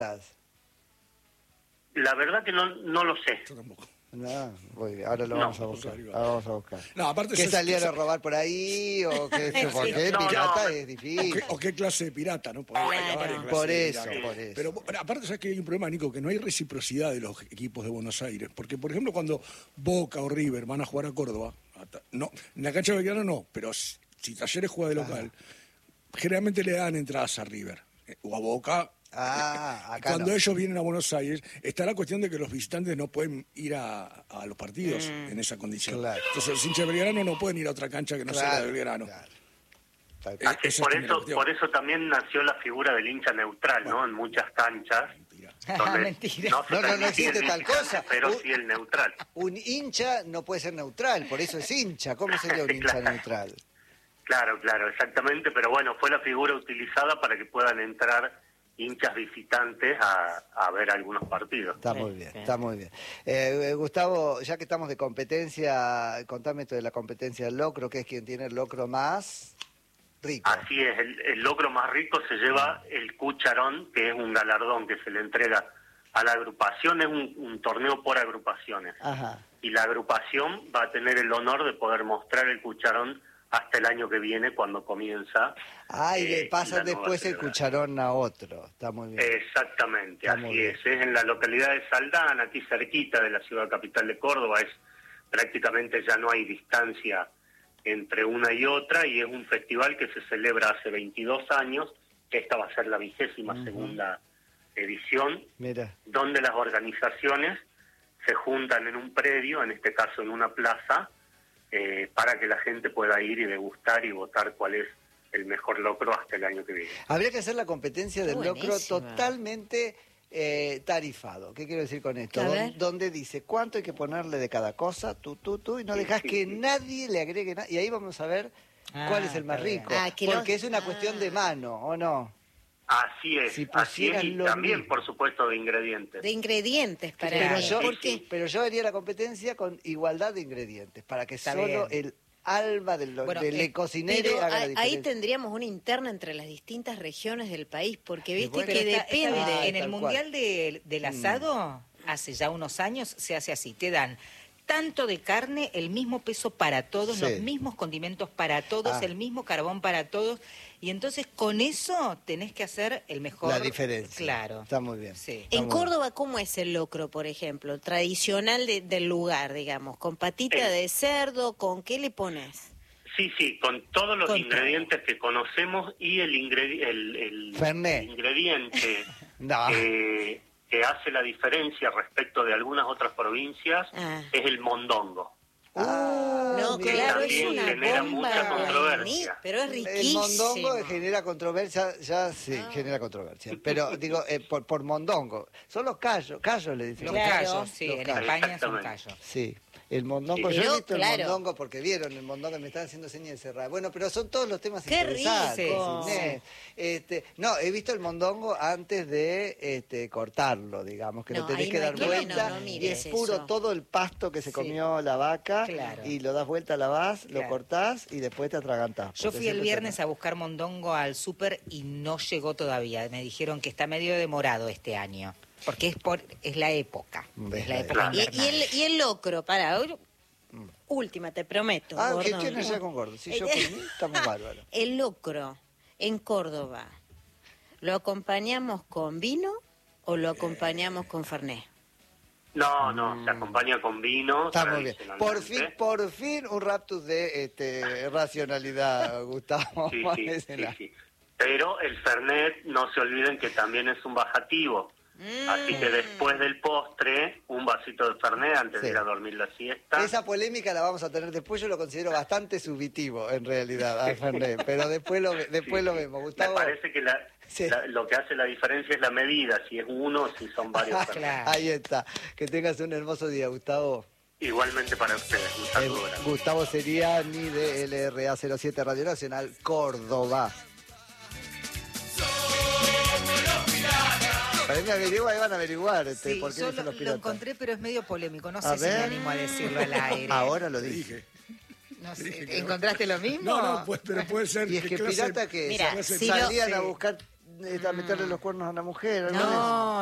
La verdad que no lo sé. Yo tampoco. No, ahora lo vamos a buscar. Ahora vamos a buscar. No, aparte ¿Qué salieron a robar por ahí? ¿O qué? Porque pirata es difícil. ¿O qué clase de pirata? ¿No? Porque hay varias clases Por de eso, pirata. por eso. Pero aparte, ¿sabes que hay un problema, Nico? Que no hay reciprocidad de los equipos de Buenos Aires. Porque, por ejemplo, cuando Boca o River van a jugar a Córdoba, no, en la cancha de Belgrano no, pero si Talleres juega de local, generalmente le dan entradas a River o a Boca. Acá Cuando no. ellos vienen a Buenos Aires, está la cuestión de que los visitantes no pueden ir a los partidos en esa condición. Claro. Entonces, los hinchas de Belgrano no pueden ir a otra cancha que no sea la de Belgrano. Claro. Esa es Por eso también nació la figura del hincha neutral, ¿no? En muchas canchas. Mentira. No existe tal cosa. Pero sí el neutral. Un hincha no puede ser neutral, por eso es hincha. ¿Cómo sería un hincha neutral? Claro, exactamente. Pero bueno, fue la figura utilizada para que puedan entrar hinchas visitantes a ver algunos partidos. Está muy bien, está muy bien. Gustavo, ya que estamos de competencia, contame esto de la competencia del locro, que es quien tiene el locro más rico. Así es, el locro más rico se lleva el cucharón, que es un galardón que se le entrega a la agrupación, es un torneo por agrupaciones. Ajá. Y la agrupación va a tener el honor de poder mostrar el cucharón hasta el año que viene, cuando comienza. Y le pasan después el celebración. cucharón a otro. Está muy bien. Exactamente, Está muy así bien. es en la localidad de Saldán, aquí cerquita de la ciudad capital de Córdoba. Es prácticamente, ya no hay distancia entre una y otra, y es un festival que se celebra hace 22 años. Esta va a ser la 22ª edición. Mira. Donde las organizaciones se juntan en un predio, en este caso en una plaza, para que la gente pueda ir y degustar y votar cuál es el mejor locro hasta el año que viene. Habría que hacer la competencia del locro Buenísima. totalmente tarifado. ¿Qué quiero decir con esto? A ver. Donde dice cuánto hay que ponerle de cada cosa, tú, y no dejas que nadie le agregue nada. Y ahí vamos a ver cuál es el más está bien. rico. Porque es una cuestión de mano, ¿o no? Así es, Si así es, pusieran y lo también, mismo. por supuesto, de ingredientes. De ingredientes para... Pero yo haría la competencia con igualdad de ingredientes, para que Está solo bien. el alma del cocinero Pero haga la diferencia. ahí tendríamos una interna entre las distintas regiones del país, porque viste bueno, que pero depende. En el tal Mundial del Asado, hace ya unos años, se hace así. Te dan tanto de carne, el mismo peso para todos, Sí. los mismos condimentos para todos, el mismo carbón para todos. Y entonces con eso tenés que hacer el mejor... La diferencia. Claro. Está muy bien. Sí. Está En muy bien. Córdoba, ¿cómo es el locro, por ejemplo? Tradicional del lugar, digamos. ¿Con patita de cerdo? ¿Con qué le pones? Sí, con todos los Con ingredientes que conocemos, y el Fernet. ingrediente No. que hace la diferencia respecto de algunas otras provincias es el mondongo. No, mira. claro, es También una genera bomba. mucha controversia. Pero es El riquísimo. mondongo genera controversia, ya sí, genera controversia. Pero digo, por mondongo. Son los callos le dicen. Los Claro. callos, sí, Los en callos. España son Exactamente. callos. Sí, el mondongo. Sí. Yo he Pero, visto claro. el mondongo porque vieron el mondongo, me están haciendo señas de cerrar. Bueno, pero son todos los temas ¡Qué interesantes. rico! Inés. No, he visto el mondongo antes de cortarlo, digamos, que No, lo tenés ahí que no hay dar que- vuelta no y mires es puro eso. todo el pasto que se Sí. comió la vaca Claro. y lo das vuelta, lavás, lo Claro. cortás y después te atragantás. Yo porque fui el siempre viernes a buscar mondongo al súper y no llegó todavía. Me dijeron que está medio demorado este año. Porque es la época. Es la época Y invernal. el locro, última, te prometo. ¿qué Gordon. tienes ya con gordo? Si yo por mí, estamos bárbaros. El locro en Córdoba, ¿lo acompañamos con vino o lo acompañamos con fernet? No, se acompaña con vino. Está muy bien. tradicionalmente. Por fin un raptus de racionalidad, Gustavo. Sí, Por sí, ese sí, lado. sí. Pero el Fernet, no se olviden que también es un bajativo. Así que después del postre, un vasito de Fernet antes de Sí. ir a dormir la siesta. Esa polémica la vamos a tener después. Yo lo considero bastante subjetivo, en realidad, a Fernet. Pero después lo vemos. Me Gustavo. parece que Sí. lo que hace la diferencia es la medida, si es uno o si son varios Fernet. Claro. Ahí está. Que tengas un hermoso día, Gustavo. Igualmente para ustedes, un saludo grande. Gustavo Seriani de LRA 07 Radio Nacional, Córdoba. Ahí van a averiguar Sí, por qué yo dicen los lo piratas. encontré, pero es medio polémico. No A sé si me ver. animo a decirlo al aire. Ahora lo Te dije. dije. No Dije sé. que no. ¿Encontraste lo mismo? No, pues, pero puede ser. Y es ¿qué que clase- pirata que Mira, clase- si salían no- a buscar a meterle los cuernos a la mujer. ¿Algo de eso? No,